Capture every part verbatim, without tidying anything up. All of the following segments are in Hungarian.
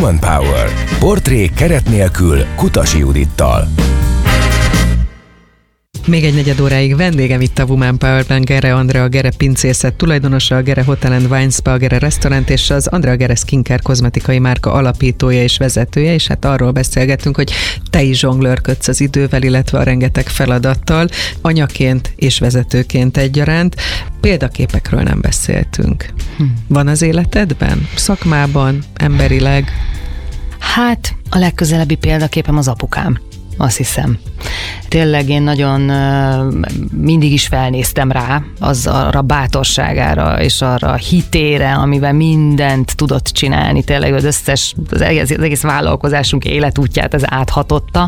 Woman Power. Portrék keret nélkül Kutasi Judittal. Még egy negyed óráig vendégem itt a Woman Powerben Gere Andrea, a Gere pincészet tulajdonosa, a Gere Hotel and Wine Spa, a Gere restaurant és az Andrea Gere Skincare kozmetikai márka alapítója és vezetője, és hát arról beszélgetünk, hogy te is zsonglőrködsz az idővel, illetve a rengeteg feladattal, anyaként és vezetőként egyaránt. Példaképekről nem beszéltünk. Hm. Van az életedben? Szakmában? Emberileg? Hát a legközelebbi példaképem az apukám. Azt hiszem. Tényleg én nagyon mindig is felnéztem rá, az arra bátorságára és arra hitére, amivel mindent tudott csinálni. Tényleg az összes, az egész, az egész vállalkozásunk életútját ez áthatotta,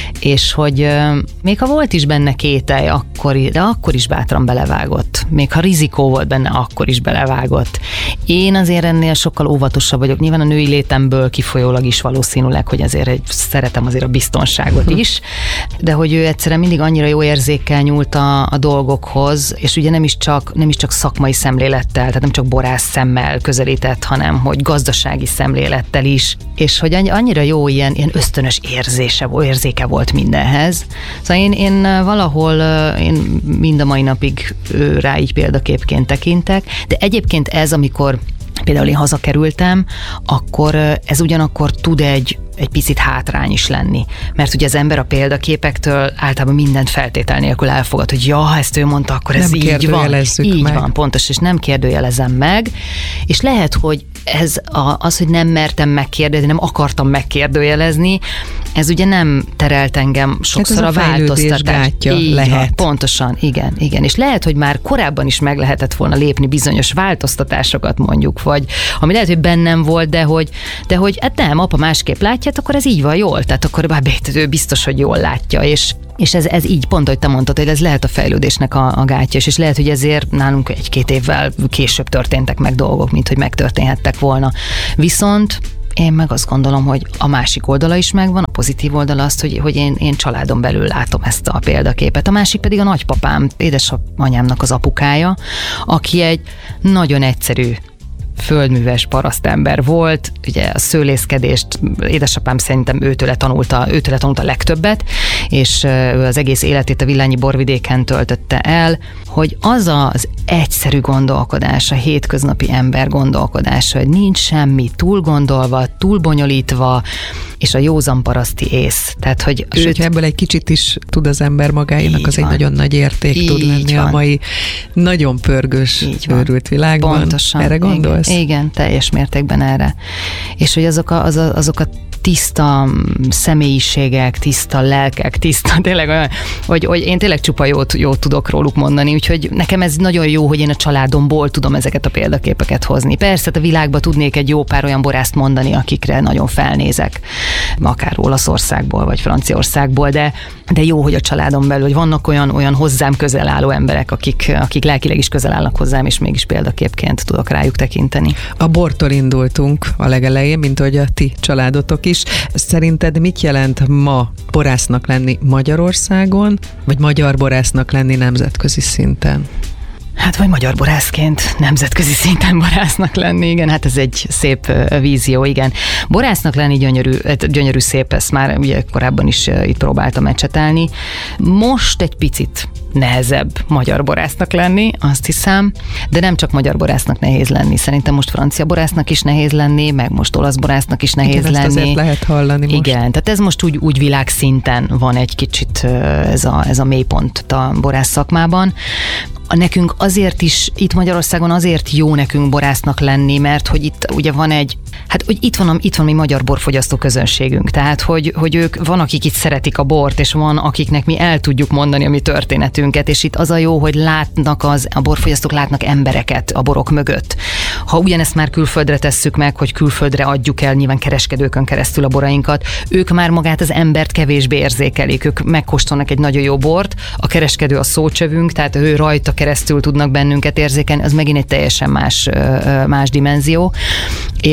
és hogy még ha volt is benne kételj, akkor, de akkor is bátran belevágott. Még ha rizikó volt benne, akkor is belevágott. Én azért ennél sokkal óvatosabb vagyok. Nyilván a női létemből kifolyólag is valószínűleg, hogy azért egy, szeretem azért a biztonságot is, de hogy ő egyszerűen mindig annyira jó érzékkel nyúlt a, a dolgokhoz, és ugye nem is, csak, nem is csak szakmai szemlélettel, tehát nem csak borász szemmel közelített, hanem hogy gazdasági szemlélettel is, és hogy annyira jó ilyen, ilyen ösztönös érzése, érzéke volt mindenhez. Szóval én, én valahol én mind a mai napig rá így példaképként tekintek, de egyébként ez, amikor például én hazakerültem, akkor ez ugyanakkor tud egy egy picit hátrány is lenni. Mert ugye az ember a példaképektől általában mindent feltétel nélkül elfogad, hogy ja, ha ezt ő mondta, akkor ez nem így van. Így meg. van, pontos, és nem kérdőjelezem meg. És lehet, hogy ez a, az, hogy nem mertem megkérdezni, nem akartam megkérdőjelezni, ez ugye nem terelt engem sokszor hát a, a változtatás. Így lehet. Van, pontosan, igen, igen. És lehet, hogy már korábban is meg lehetett volna lépni bizonyos változtatásokat mondjuk, vagy ami lehet, hogy bennem volt, de hogy, de hogy hát nem, apa másképp látja, hát akkor ez így van jól, tehát akkor ő biztos, hogy jól látja, és És ez, ez így pont, hogy te mondtad, hogy ez lehet a fejlődésnek a, a gátja, és lehet, hogy ezért nálunk egy-két évvel később történtek meg dolgok, mint hogy megtörténhettek volna. Viszont én meg azt gondolom, hogy a másik oldala is megvan, a pozitív oldala azt, hogy, hogy én, én családon belül látom ezt a példaképet. A másik pedig a nagypapám, édesanyámnak az apukája, aki egy nagyon egyszerű földműves parasztember volt, ugye a szőlészkedést édesapám szerintem őtőle tanulta, őtőle tanulta a legtöbbet, és ő az egész életét a Villányi borvidéken töltötte el, hogy az az egyszerű gondolkodás, a hétköznapi ember gondolkodása, hogy nincs semmi túl gondolva, túl bonyolítva, és a józan paraszti ész. Tehát, hogy és őt... hogyha ebből egy kicsit is tud az ember magáénak, az van. Egy nagyon nagy érték így tud lenni van. A mai nagyon pörgős, őrült világban. Pontosan. Erre gondolsz? Igen, igen, teljes mértékben erre. És hogy azok a, az a, azok a tiszta személyiségek, tiszta lelkek, tiszta, tényleg olyan, hogy, hogy én tényleg csupa jót, jót tudok róluk mondani, úgyhogy nekem ez nagyon jó, hogy én a családomból tudom ezeket a példaképeket hozni. Persze, a világban tudnék egy jó pár olyan borászt mondani, akikre nagyon felnézek, akár Olaszországból, vagy Franciaországból, de, de jó, hogy a családom belül, hogy vannak olyan, olyan hozzám közel álló emberek, akik, akik lelkileg is közel állnak hozzám, és mégis példaképként tudok rájuk tekinteni. A bortól indultunk a legelején, mint hogy a ti családotok is. Szerinted mit jelent ma borásznak lenni Magyarországon, vagy magyar borásznak lenni nemzetközi szinten? Hát vagy magyar borászként nemzetközi szinten borásznak lenni, igen, hát ez egy szép vízió, igen. Borásznak lenni gyönyörű, gyönyörű szép, ezt már ugye korábban is itt próbáltam ecsetelni. Most egy picit nehezebb magyar borásznak lenni, azt hiszem, de nem csak magyar borásznak nehéz lenni, szerintem most francia borásznak is nehéz lenni, meg most olasz borásznak is nehéz igen, lenni. Ezt azért lehet hallani most. Igen, tehát ez most úgy, úgy világszinten van egy kicsit ez a, ez a mélypont a borász szakmában. Nekünk azért is, itt Magyarországon azért jó nekünk borásznak lenni, mert hogy itt ugye van egy, hát hogy itt van, itt van mi magyar borfogyasztó közönségünk, tehát hogy, hogy ők, van akik itt szeretik a bort, és van akiknek mi el tudjuk mondani a mi történetünket, és itt az a jó, hogy látnak az, a borfogyasztók látnak embereket a borok mögött. Ha ugyanezt már külföldre tesszük meg, hogy külföldre adjuk el nyilván kereskedőkön keresztül a borainkat, ők már magát az embert kevésbé érzékelik, ők megkóstolnak egy nagyon jó bort, a kereskedő a szócsövünk, tehát ő rajta keresztül tudnak bennünket érzékelni, az megint egy teljesen más, más dimenzió. És ugye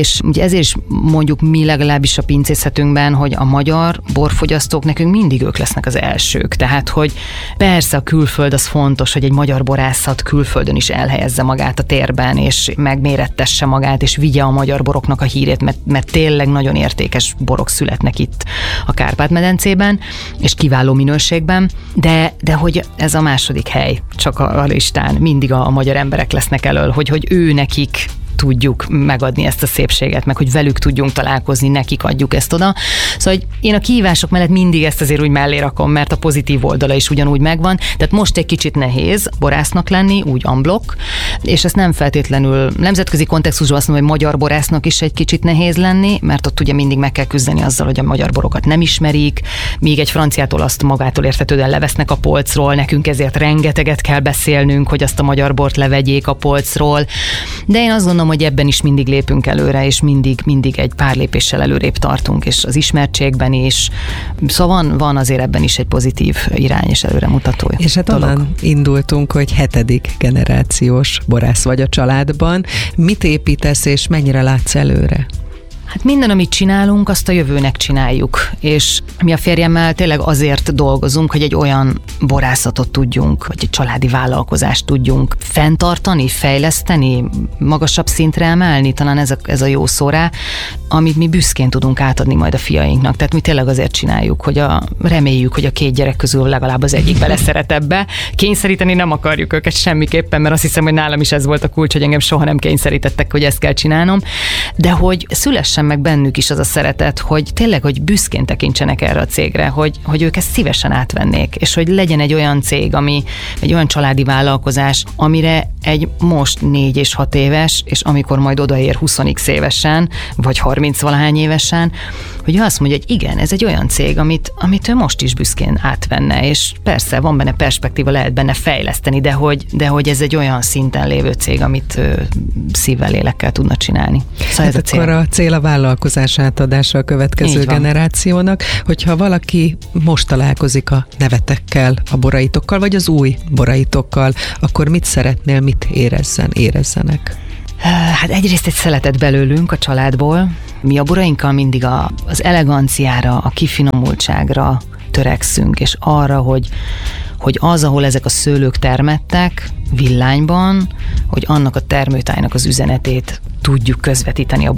ezért is mondjuk mi legalábbis a pincészetünkben, hogy a magyar borfogyasztók nekünk mindig ők lesznek az elsők. Tehát, hogy persze a külföld az fontos, hogy egy magyar borászat külföldön is elhelyezze magát a térben, és megmérettesse magát, és vigye a magyar boroknak a hírét, mert, mert tényleg nagyon értékes borok születnek itt a Kárpát-medencében, és kiváló minőségben, de, de hogy ez a második hely csak a, a listán, mindig a, a magyar emberek lesznek elől, hogy, hogy ő nekik tudjuk megadni ezt a szépséget, meg hogy velük tudjunk találkozni, nekik adjuk ezt oda. Szóval hogy én a kihívások mellett mindig ezt azért úgy mellé rakom, mert a pozitív oldala is ugyanúgy megvan. Tehát most egy kicsit nehéz borásznak lenni, úgy unblock, és ezt nem feltétlenül nemzetközi kontextusban azt mondom, hogy magyar borásznak is egy kicsit nehéz lenni, mert ott ugye mindig meg kell küzdeni azzal, hogy a magyar borokat nem ismerik, míg egy franciától azt magától értetődően levesznek a polcról, nekünk ezért rengeteget kell beszélnünk, hogy azt a magyar bort levegyék a polcról. De én azt gondolom, hogy ebben is mindig lépünk előre, és mindig, mindig egy pár lépéssel előrébb tartunk, és az ismertségben is. Szóval van, van azért ebben is egy pozitív irány és előremutató. És hát onnan indultunk, hogy hetedik generációs borász vagy a családban. Mit építesz, és mennyire látsz előre? Hát minden, amit csinálunk, azt a jövőnek csináljuk, és mi a férjemmel tényleg azért dolgozunk, hogy egy olyan borászatot tudjunk, vagy egy családi vállalkozást tudjunk fenntartani, fejleszteni, magasabb szintre emelni, talán ez a, ez a jó szó rá, amit mi büszkén tudunk átadni majd a fiainknak. Tehát mi tényleg azért csináljuk, hogy a, reméljük, hogy a két gyerek közül legalább az egyik beleszeret ebbe. Kényszeríteni nem akarjuk őket semmiképpen, mert azt hiszem, hogy nálam is ez volt a kulcs, hogy engem soha nem kényszerítettek, hogy ezt kell csinálnom, de hogy szülessen meg bennük is az a szeretet, hogy tényleg, hogy büszkén tekintsenek erre a cégre, hogy, hogy ők ezt szívesen átvennék, és hogy legyen egy olyan cég, ami egy olyan családi vállalkozás, amire egy most négy és hat éves, és amikor majd odaér húsz évesen, vagy harminc valahány évesen, hogy ő azt mondja, hogy igen, ez egy olyan cég, amit, amit ő most is büszkén átvenne, és persze van benne perspektíva, lehet benne fejleszteni, de hogy, de hogy ez egy olyan szinten lévő cég, amit ő szívvel, lélekkel tudna csinálni. Szóval hát ez a cél. Akkor a cél a vállalkozás átadása a következő generációnak, hogyha valaki most találkozik a nevetekkel, a boraitokkal, vagy az új boraitokkal, akkor mit szeretnél, mit érezzen, érezzenek? Hát egyrészt egy szeletet belőlünk a családból. Mi a borainkkal mindig a, az eleganciára, a kifinomultságra törekszünk, és arra, hogy, hogy az, ahol ezek a szőlők termettek, villányban, hogy annak a termőtájnak az üzenetét tudjuk közvetíteni a